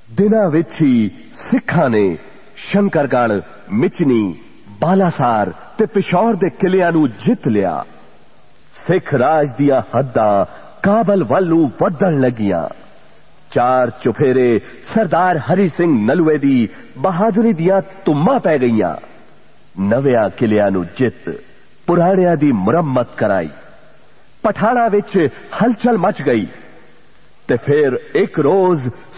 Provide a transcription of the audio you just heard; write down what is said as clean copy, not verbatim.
दिना विच ही सिखां ने शंकरगढ़, मिचनी, बालासार ते पिशौर दे किलियां नूं जित लिया। सिख राज दियां हद्दां काबल वल नूं वधण लगियां। 4 चुफेरे सरदार हरि सिंह नलुए दी बहादुरी दियां तुम्मां पै गईयां। नवियां किलियां नूं जित पुराणियां दी मुरम्मत कराई। पठाणा विच हलचल मच गई ते फिर एक रोज